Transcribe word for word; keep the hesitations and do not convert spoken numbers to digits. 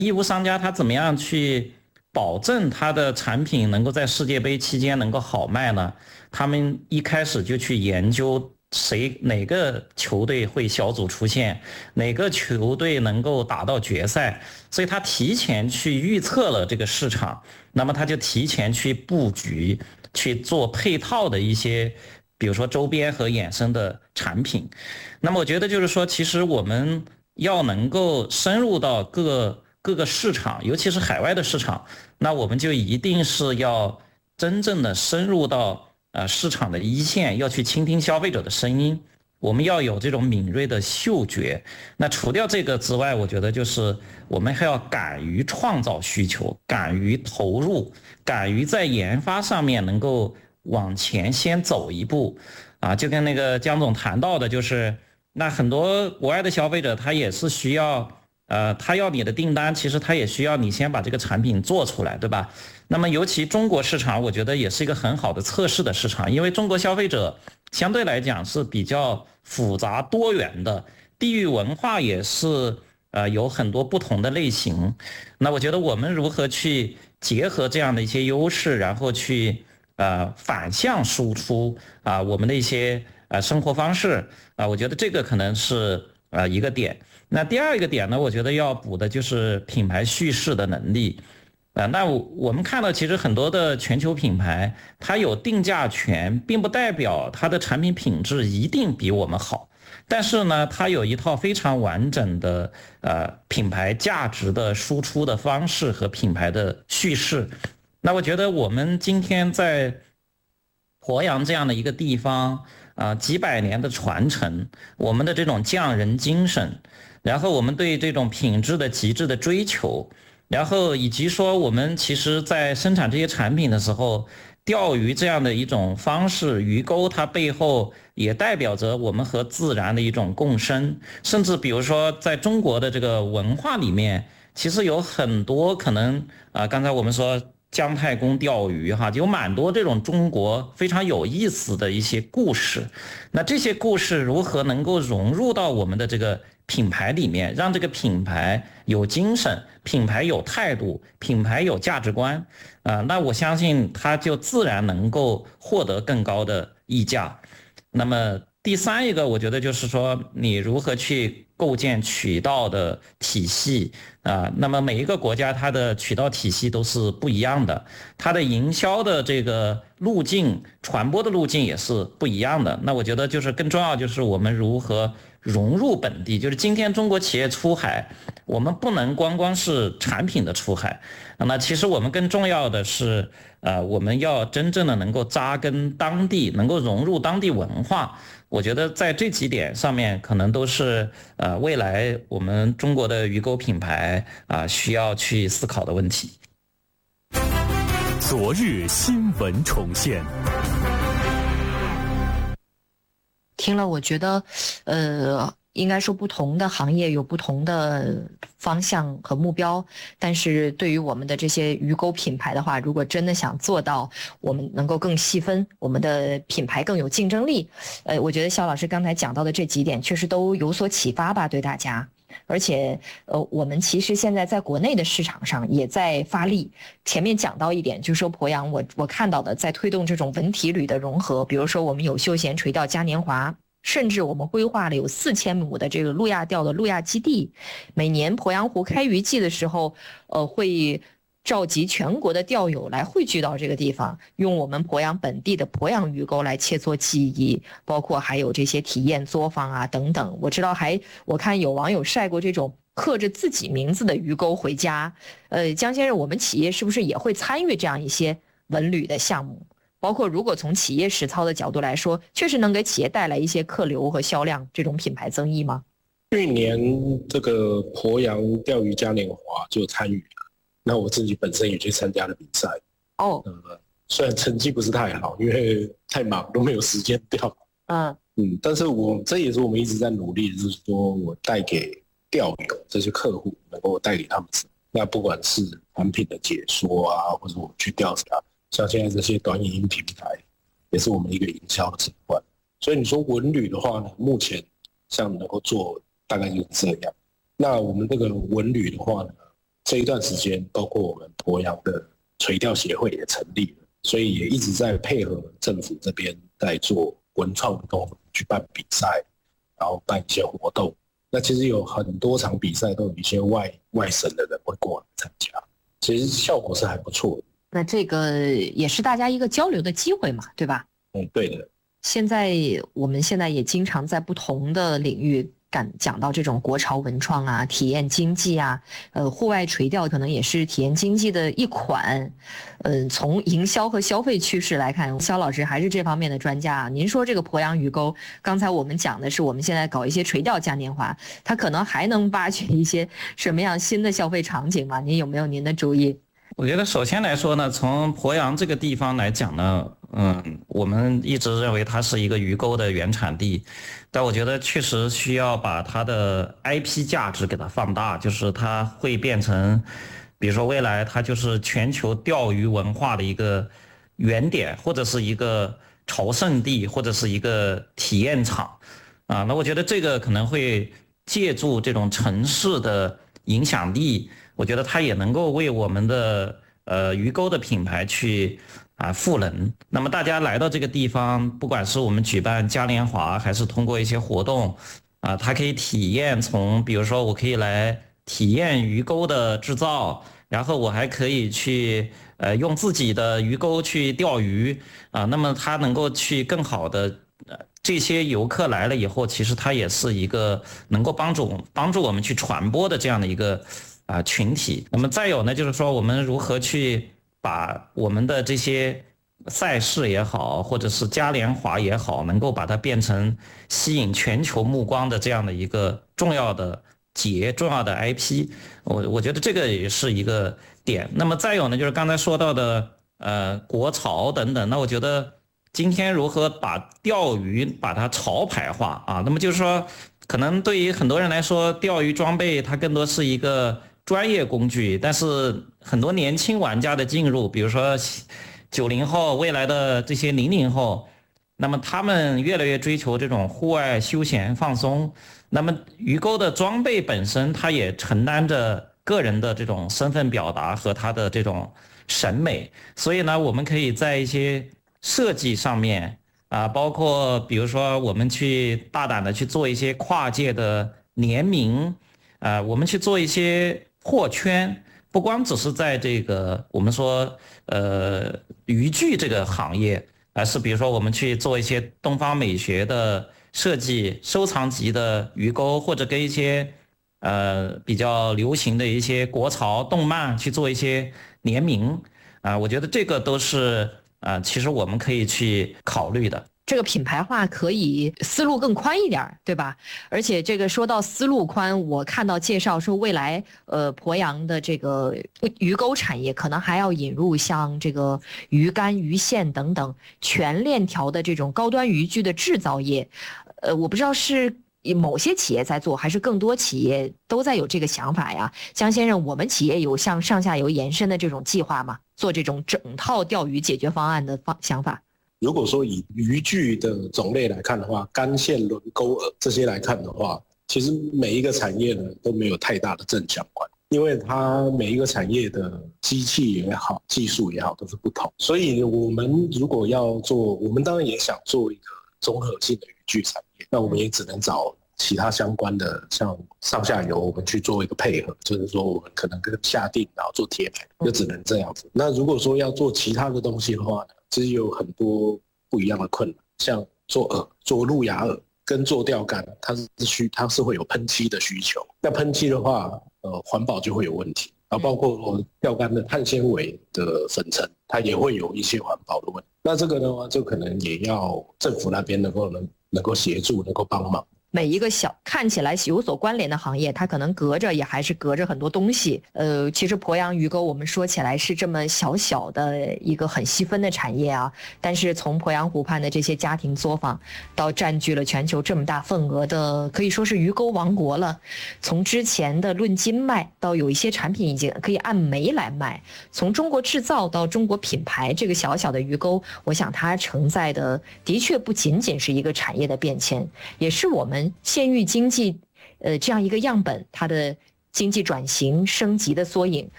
义乌商家他怎么样去保证他的产品能够在世界杯期间能够好卖呢？他们一开始就去研究谁哪个球队会小组出线，哪个球队能够打到决赛，所以他提前去预测了这个市场，那么他就提前去布局，去做配套的一些，比如说周边和衍生的产品。那么我觉得就是说，其实我们要能够深入到各个各个市场，尤其是海外的市场，那我们就一定是要真正的深入到呃市场的一线，要去倾听消费者的声音，我们要有这种敏锐的嗅觉。那除掉这个之外，我觉得就是我们还要敢于创造需求，敢于投入，敢于在研发上面能够往前先走一步啊。就跟那个江总谈到的，就是那很多国外的消费者他也是需要呃，他要你的订单，其实他也需要你先把这个产品做出来，对吧？那么尤其中国市场，我觉得也是一个很好的测试的市场，因为中国消费者相对来讲是比较复杂多元的，地域文化也是呃有很多不同的类型。那我觉得我们如何去结合这样的一些优势，然后去呃反向输出啊、呃、我们的一些呃生活方式啊、呃，我觉得这个可能是呃一个点。那第二个点呢，我觉得要补的就是品牌叙事的能力。啊，那我们看到其实很多的全球品牌，它有定价权，并不代表它的产品品质一定比我们好，但是呢，它有一套非常完整的呃品牌价值的输出的方式和品牌的叙事。那我觉得我们今天在鄱阳这样的一个地方啊，几百年的传承，我们的这种匠人精神，然后我们对这种品质的极致的追求。然后以及说我们其实在生产这些产品的时候，钓鱼这样的一种方式，鱼钩它背后也代表着我们和自然的一种共生。甚至比如说在中国的这个文化里面，其实有很多可能啊、呃，刚才我们说姜太公钓鱼哈，有蛮多这种中国非常有意思的一些故事。那这些故事如何能够融入到我们的这个品牌里面，让这个品牌有精神，品牌有态度，品牌有价值观啊、呃，那我相信它就自然能够获得更高的溢价。那么第三一个，我觉得就是说你如何去构建渠道的体系啊、呃，那么每一个国家它的渠道体系都是不一样的，它的营销的这个路径、传播的路径也是不一样的。那我觉得就是更重要就是我们如何融入本地，就是今天中国企业出海，我们不能光光是产品的出海，那其实我们更重要的是，呃，我们要真正的能够扎根当地，能够融入当地文化。我觉得在这几点上面，可能都是呃未来我们中国的鱼钩品牌啊、呃、需要去思考的问题。 昨日新闻重现。 听了，我觉得，呃，应该说不同的行业有不同的方向和目标，但是对于我们的这些鱼钩品牌的话，如果真的想做到我们能够更细分，我们的品牌更有竞争力，呃，我觉得肖老师刚才讲到的这几点确实都有所启发吧，对大家。而且，呃，我们其实现在在国内的市场上也在发力。前面讲到一点，就是说鄱阳我我看到的在推动这种文体旅的融合，比如说我们有休闲垂钓嘉年华，甚至我们规划了有四千亩的这个路亚钓的路亚基地。每年鄱阳湖开渔季的时候，呃，会召集全国的钓友来汇聚到这个地方，用我们鄱阳本地的鄱阳鱼钩来切磋技艺，包括还有这些体验作坊啊等等。我知道还我看有网友晒过这种刻着自己名字的鱼钩回家。呃，江先生，我们企业是不是也会参与这样一些文旅的项目？包括如果从企业实操的角度来说，确实能给企业带来一些客流和销量这种品牌增益吗？ 去年这个鄱阳钓鱼嘉年华就参与了。那我自己本身也去参加了比赛哦， 呃，虽然成绩不是太好，因为太忙都没有时间钓。 嗯嗯，但是我这也是我们一直在努力，就是说我带给钓友这些客户，能够带给他们，那不管是产品的解说啊，或者我们去调查，像现在这些短影音平台，也是我们一个营销的手段。所以你说文旅的话呢，目前像能够做大概就是这样。那我们这个文旅的话呢， 这一段时间，包括我们鄱阳的垂钓协会也成立了，所以也一直在配合政府这边在做文创活动，去办比赛，然后办一些活动。那其实有很多场比赛都有一些外外省的人会过来参加，其实效果是还不错的。 那这个也是大家一个交流的机会嘛，对吧？ 嗯，对的。 现在我们现在也经常在不同的领域讲讲到这种国潮文创啊、体验经济啊，呃，户外垂钓可能也是体验经济的一款。嗯、呃，从营销和消费趋势来看，肖老师还是这方面的专家啊。您说这个鄱阳鱼沟，刚才我们讲的是我们现在搞一些垂钓嘉年华，它可能还能挖掘一些什么样新的消费场景吗？您有没有您的主意？ 我觉得首先来说呢，从鄱阳这个地方来讲呢，嗯，我们一直认为它是一个鱼沟的原产地，但我觉得确实需要把它的 I P 价值给它放大，就是它会变成，比如说未来它就是全球钓鱼文化的一个原点，或者是一个朝圣地，或者是一个体验场，啊，那我觉得这个可能会借助这种城市的影响力。我觉得它也能够为我们的呃鱼沟的品牌去啊赋能。那么大家来到这个地方，不管是我们举办嘉年华，还是通过一些活动啊，它可以体验从，比如说我可以来体验鱼沟的制造，然后我还可以去呃用自己的鱼钩去钓鱼啊，那么它能够去更好的呃这些游客来了以后，其实它也是一个能够帮助帮助我们去传播的这样的一个。啊，群体。那么再有呢，就是说我们如何去把我们的这些赛事也好，或者是嘉年华也好，能够把它变成吸引全球目光的这样的一个重要的节、重要的 I P。我我觉得这个也是一个点。那么再有呢，就是刚才说到的呃国潮等等。那我觉得今天如何把钓鱼把它潮牌化啊？那么就是说，可能对于很多人来说，钓鱼装备它更多是一个专业工具，但是很多年轻玩家的进入，比如说九零后未来的这些零零后，那么他们越来越追求这种户外休闲放松，那么鱼钩的装备本身它也承担着个人的这种身份表达和他的这种审美，所以呢我们可以在一些设计上面啊，包括比如说我们去大胆的去做一些跨界的联名啊，我们去做一些破圈，不光只是在这个我们说呃渔具这个行业，而是比如说我们去做一些东方美学的设计、收藏级的鱼钩，或者跟一些呃比较流行的一些国潮动漫去做一些联名啊，我觉得这个都是啊，其实我们可以去考虑的。 这个品牌化可以思路更宽一点，对吧？而且这个说到思路宽，我看到介绍说未来呃鄱阳的这个鱼钩产业可能还要引入像这个鱼竿、鱼线等等全链条的这种高端渔具的制造业。呃，我不知道是某些企业在做，还是更多企业都在有这个想法呀？江先生，我们企业有向上下游延伸的这种计划吗？做这种整套钓鱼解决方案的方想法？ 如果说以渔具的种类来看的话，竿线、轮钩饵这些来看的话，其实每一个产业呢都没有太大的正相关，因为它每一个产业的机器也好、技术也好都是不同，所以我们如果要做，我们当然也想做一个综合性的渔具产业，那我们也只能找其他相关的，像上下游我们去做一个配合，就是说我们可能跟下定，然后做贴牌，就只能这样子。那如果说要做其他的东西的话呢，其实有很多不一样的困难，像做饵、做路亚饵跟做钓竿，它是需它是会有喷漆的需求。那喷漆的话，呃，环保就会有问题，然后包括钓竿的碳纤维的粉尘，它也会有一些环保的问题。那这个的话，就可能也要政府那边能够能能够协助，能够帮忙。 每一个小看起来有所关联的行业，它可能隔着也还是隔着很多东西。呃，其实鄱阳鱼钩我们说起来是这么小小的一个很细分的产业啊，但是从鄱阳湖畔的这些家庭作坊到占据了全球这么大份额的，可以说是鱼钩王国了。从之前的论斤卖到有一些产品已经可以按枚来卖，从中国制造到中国品牌，这个小小的鱼钩，我想它承载的的确不仅仅是一个产业的变迁，也是我们县域经济，呃，这样一个样本，它的经济转型升级的缩影。